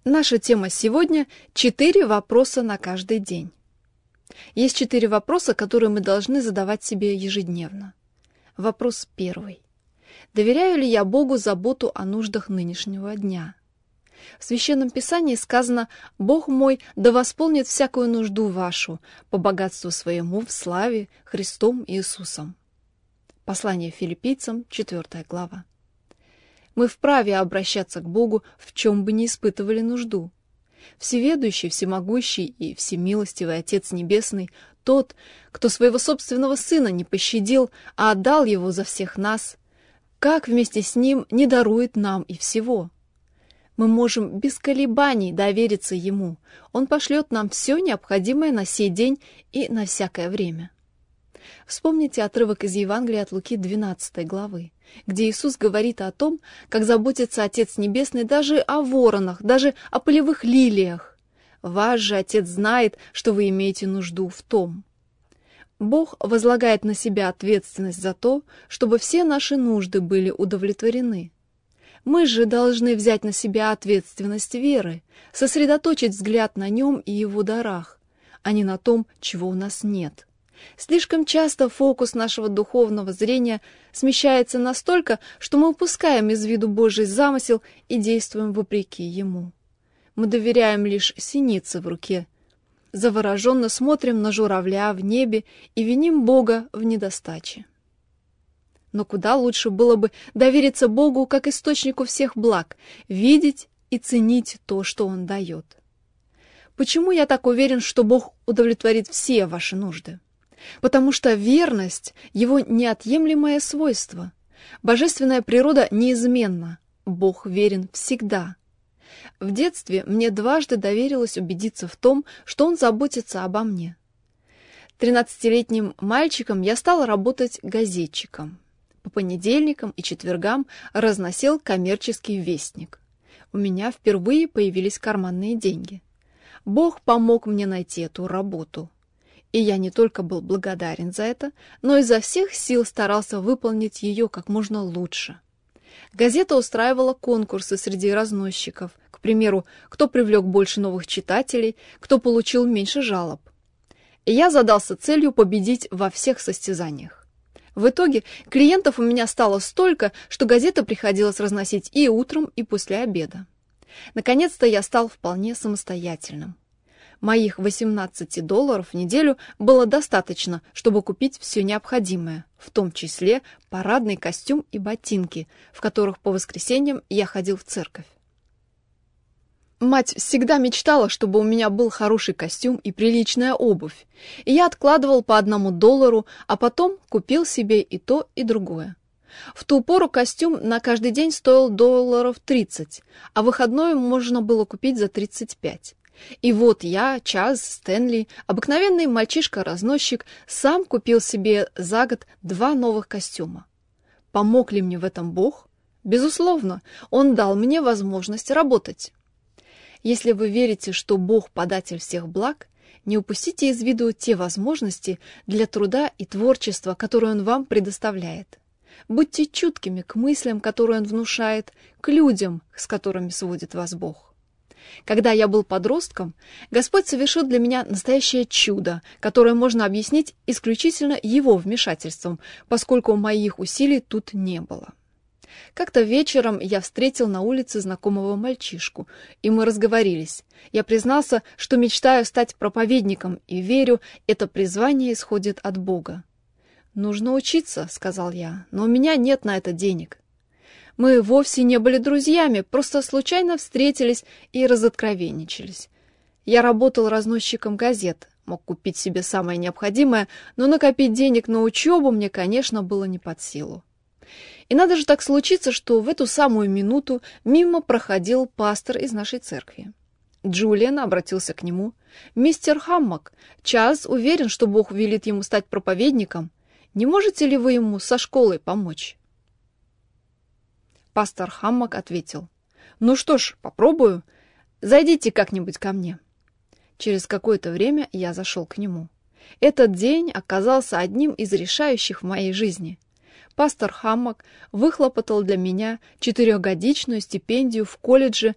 Наша тема сегодня – 4 вопроса на каждый день. Есть 4 вопроса, которые мы должны задавать себе ежедневно. Вопрос первый. Доверяю ли я Богу заботу о нуждах нынешнего дня? В Священном Писании сказано: «Бог мой да восполнит всякую нужду вашу по богатству своему в славе Христом Иисусом». Послание Филиппийцам, 4 глава. Мы вправе обращаться к Богу, в чем бы ни испытывали нужду. Всеведущий, всемогущий и всемилостивый Отец Небесный, тот, кто своего собственного Сына не пощадил, а отдал Его за всех нас, как вместе с Ним не дарует нам и всего? Мы можем без колебаний довериться Ему. Он пошлет нам все необходимое на сей день и на всякое время. Вспомните отрывок из Евангелия от Луки 12 главы, где Иисус говорит о том, как заботится Отец Небесный даже о воронах, даже о полевых лилиях. Ваш же Отец знает, что вы имеете нужду в том. Бог возлагает на себя ответственность за то, чтобы все наши нужды были удовлетворены. Мы же должны взять на себя ответственность веры, сосредоточить взгляд на Нем и Его дарах, а не на том, чего у нас нет. Слишком часто фокус нашего духовного зрения смещается настолько, что мы упускаем из виду Божий замысел и действуем вопреки Ему. Мы доверяем лишь синице в руке, завороженно смотрим на журавля в небе и виним Бога в недостаче. Но куда лучше было бы довериться Богу как источнику всех благ, видеть и ценить то, что Он дает. Почему я так уверен, что Бог удовлетворит все ваши нужды? Потому что верность – Его неотъемлемое свойство. Божественная природа неизменна. Бог верен всегда. В детстве мне дважды доверилось убедиться в том, что Он заботится обо мне. 13-летним мальчиком я стал работать газетчиком. По понедельникам и четвергам разносил коммерческий вестник. У меня впервые появились карманные деньги. Бог помог мне найти эту работу. И я не только был благодарен за это, но изо всех сил старался выполнить ее как можно лучше. Газета устраивала конкурсы среди разносчиков, к примеру, кто привлек больше новых читателей, кто получил меньше жалоб. И я задался целью победить во всех состязаниях. В итоге клиентов у меня стало столько, что газеты приходилось разносить и утром, и после обеда. Наконец-то я стал вполне самостоятельным. Моих $18 в неделю было достаточно, чтобы купить все необходимое, в том числе парадный костюм и ботинки, в которых по воскресеньям я ходил в церковь. Мать всегда мечтала, чтобы у меня был хороший костюм и приличная обувь, и я откладывал по $1, а потом купил себе и то, и другое. В ту пору костюм на каждый день стоил $30, а выходной можно было купить за 35. И вот я, Чаз Стэнли, обыкновенный мальчишка-разносчик, сам купил себе за год 2 новых костюма. Помог ли мне в этом Бог? Безусловно, Он дал мне возможность работать. Если вы верите, что Бог податель всех благ, не упустите из виду те возможности для труда и творчества, которые Он вам предоставляет. Будьте чуткими к мыслям, которые Он внушает, к людям, с которыми сводит вас Бог. Когда я был подростком, Господь совершил для меня настоящее чудо, которое можно объяснить исключительно Его вмешательством, поскольку моих усилий тут не было. Как-то вечером я встретил на улице знакомого мальчишку, и мы разговорились. Я признался, что мечтаю стать проповедником, и верю, это призвание исходит от Бога. «Нужно учиться», — сказал я, — «но у меня нет на это денег». Мы вовсе не были друзьями, просто случайно встретились и разоткровенничались. Я работал разносчиком газет, мог купить себе самое необходимое, но накопить денег на учебу мне, конечно, было не под силу. И надо же так случиться, что в эту самую минуту мимо проходил пастор из нашей церкви. Джулиан обратился к нему. «Мистер Хаммак, Чаз уверен, что Бог велит ему стать проповедником. Не можете ли вы ему со школой помочь?» Пастор Хаммак ответил: «Ну что ж, попробую. Зайдите как-нибудь ко мне». Через какое-то время я зашел к нему. Этот день оказался одним из решающих в моей жизни. Пастор Хаммак выхлопотал для меня 4-годичную стипендию в колледже